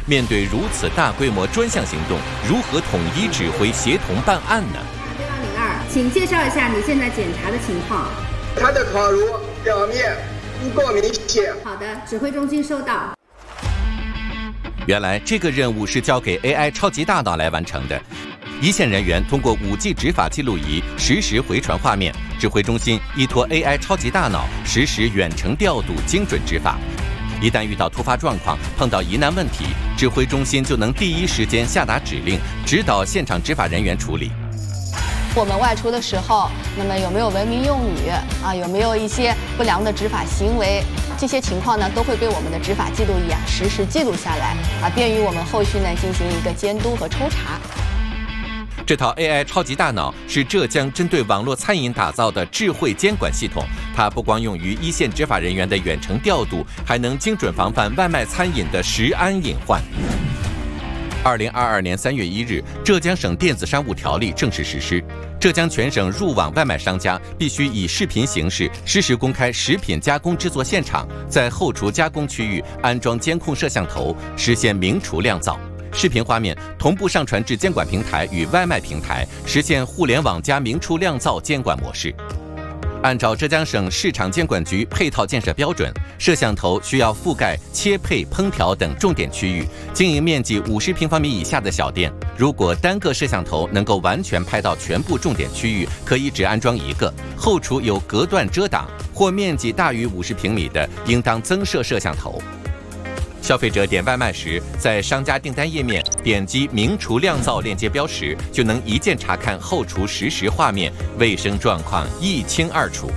面对如此大规模专项行动，如何统一指挥、协同办案呢？ 对方02，请介绍一下你现在检查的情况。 它的烤炉表面不够明显。 好的，指挥中心收到。 原来这个任务是交给 AI 超级大脑来完成的。一线人员通过5G 执法记录仪实时回传画面，指挥中心依托 AI 超级大脑实时远程调度，精准执法。一旦遇到突发状况，碰到疑难问题，指挥中心就能第一时间下达指令，指导现场执法人员处理。 我们外出的时候，那么有没有文明用语啊？有没有一些不良的执法行为？这些情况呢，都会被我们的执法记录仪实时记录下来，便于我们后续呢进行一个监督和抽查。 这套 AI 超级大脑是浙江针对网络餐饮打造的智慧监管系统，它不光用于一线执法人员的远程调度，还能精准防范外卖餐饮的食安隐患。2022年3月1日，浙江省电子商务条例正式实施。浙江全省入网外卖商家必须以视频形式实时公开食品加工制作现场，在后厨加工区域安装监控摄像头，实现明厨亮灶。视频画面同步上传至监管平台与外卖平台，实现互联网加明厨亮灶监管模式。按照浙江省市场监管局配套建设标准，摄像头需要覆盖切配、烹调等重点区域，经营面积50平方米以下的小店，如果单个摄像头能够完全拍到全部重点区域，可以只安装1个。后厨有隔断遮挡或面积大于50平米的，应当增设摄像头。消费者点外卖时，在商家订单页面点击明厨亮灶链接标识，就能一键查看后厨实时画面，卫生状况一清二楚。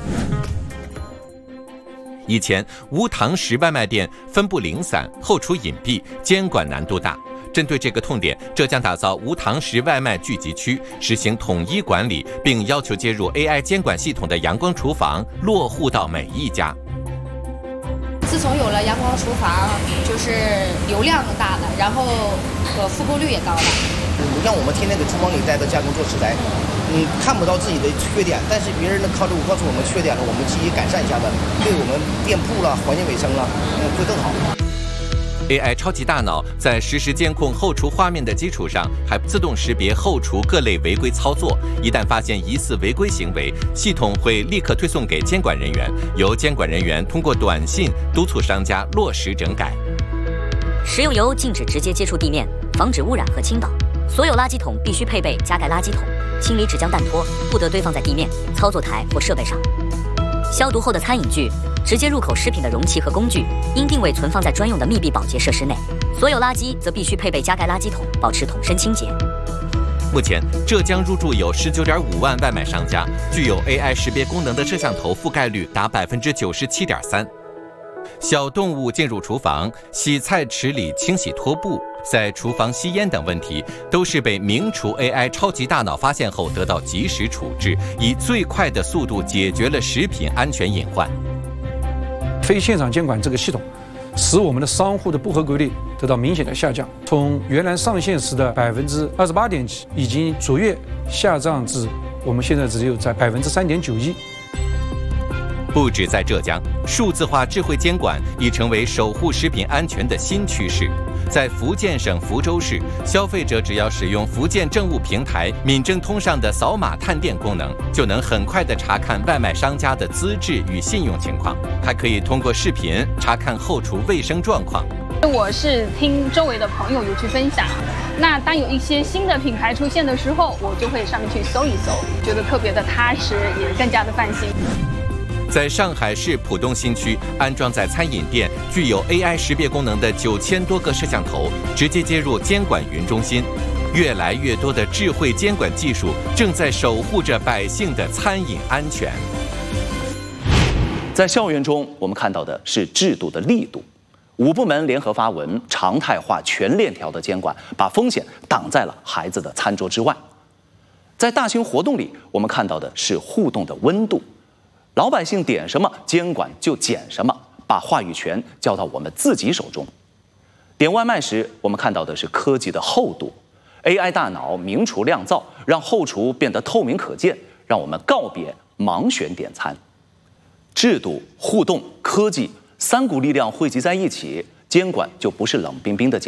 以前无堂食外卖店分布零散，后厨隐蔽，监管难度大。针对这个痛点，浙江打造无堂食外卖聚集区，实行统一管理，并要求接入 AI 监管系统的阳光厨房落户到每一家。 自从有了阳光厨房，就是流量大了，然后复购率也高了。 你像我们天天给厨房里在加工做食材，看不到自己的缺点，但是别人能靠着我告诉我们缺点了，我们积极改善一下子，对我们店铺啦、环境卫生啦，会更好。 AI 超级大脑在实时监控后厨画面的基础上，还自动识别后厨各类违规操作。一旦发现疑似违规行为，系统会立刻推送给监管人员，由监管人员通过短信督促商家落实整改。 食用油禁止直接接触地面，防止污染和倾倒。所有垃圾桶必须配备加盖垃圾桶，清理纸浆弹托不得堆放在地面、操作台或设备上。消毒后的餐饮具、直接入口食品的容器和工具应定位存放在专用的密闭保洁设施内，所有垃圾则必须配备加盖垃圾桶，保持桶身清洁。 目前，浙江入驻有19.5万外卖商家，具有 AI 识别功能的摄像头覆盖率达97.3%。小动物进入厨房、洗菜池里清洗拖布、在厨房吸烟等问题，都是被明厨 AI 超级大脑发现后得到及时处置，以最快的速度解决了食品安全隐患。 非现场监管这个系统，使我们的商户的不合格率得到明显的下降，从原来上线时的28点几，已经逐月下降至我们现在只有在3.91%。 不止在浙江，数字化智慧监管已成为守护食品安全的新趋势。在福建省福州市，消费者只要使用福建政务平台闽政通上的扫码探店功能，就能很快地查看外卖商家的资质与信用情况，还可以通过视频查看后厨卫生状况。 我是听周围的朋友有去分享，那当有一些新的品牌出现的时候，我就会上面去搜一搜，觉得特别的踏实，也更加的放心。 在上海市浦东新区安装在餐饮店具有 AI 识别功能的9000多个摄像头，直接接入监管云中心。越来越多的智慧监管技术正在守护着百姓的餐饮安全。 在校园中，我们看到的是制度的力度。5部门联合发文，常态化全链条的监管，把风险挡在了孩子的餐桌之外。在大型活动里，我们看到的是互动的温度。老百姓点什么，监管就减什么，把话语权交到我们自己手中。点外卖时，我们看到的是科技的厚度 ，AI 大脑明厨亮灶，让后厨变得透明可见，让我们告别盲选点餐。制度、互动、科技3股力量汇集在一起，监管就不是冷冰冰的